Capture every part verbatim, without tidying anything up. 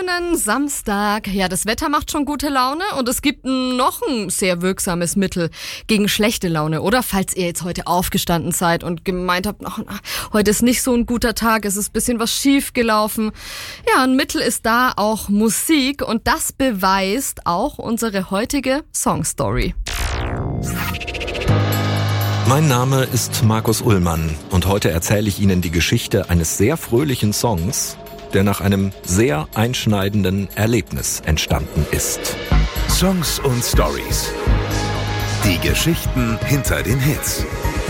schönen Samstag. Ja, das Wetter macht schon gute Laune und es gibt noch ein sehr wirksames Mittel gegen schlechte Laune. Oder falls ihr jetzt heute aufgestanden seid und gemeint habt, ach, heute ist nicht so ein guter Tag, es ist ein bisschen was schief gelaufen. Ja, ein Mittel ist da auch Musik und das beweist auch unsere heutige Songstory. Mein Name ist Markus Ullmann und heute erzähle ich Ihnen die Geschichte eines sehr fröhlichen Songs, der nach einem sehr einschneidenden Erlebnis entstanden ist. Songs und Stories. Die Geschichten hinter den Hits.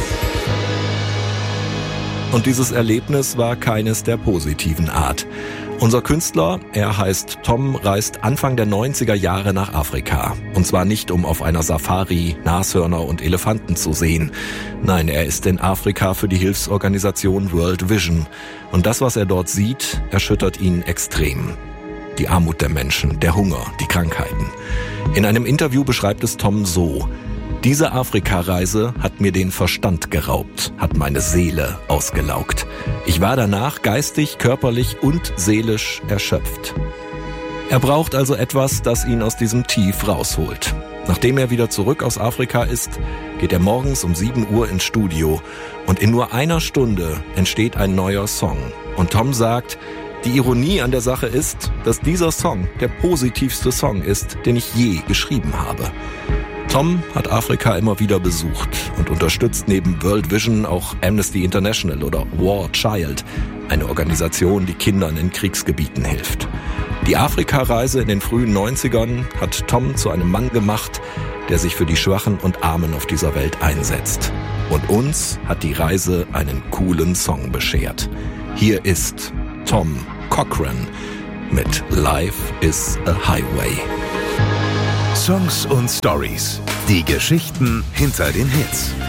Und dieses Erlebnis war keines der positiven Art. Unser Künstler, er heißt Tom, reist Anfang der neunziger Jahre nach Afrika. Und zwar nicht, um auf einer Safari Nashörner und Elefanten zu sehen. Nein, er ist in Afrika für die Hilfsorganisation World Vision. Und das, was er dort sieht, erschüttert ihn extrem. Die Armut der Menschen, der Hunger, die Krankheiten. In einem Interview beschreibt es Tom so: Diese Afrikareise hat mir den Verstand geraubt, hat meine Seele ausgelaugt. Ich war danach geistig, körperlich und seelisch erschöpft. Er braucht also etwas, das ihn aus diesem Tief rausholt. Nachdem er wieder zurück aus Afrika ist, geht er morgens um sieben Uhr ins Studio und in nur einer Stunde entsteht ein neuer Song. Und Tom sagt, die Ironie an der Sache ist, dass dieser Song der positivste Song ist, den ich je geschrieben habe. Tom hat Afrika immer wieder besucht und unterstützt neben World Vision auch Amnesty International oder War Child, eine Organisation, die Kindern in Kriegsgebieten hilft. Die Afrikareise in den frühen neunzigern hat Tom zu einem Mann gemacht, der sich für die Schwachen und Armen auf dieser Welt einsetzt. Und uns hat die Reise einen coolen Song beschert. Hier ist Tom Cochrane mit Life is a Highway. Songs und Stories. Die Geschichten hinter den Hits.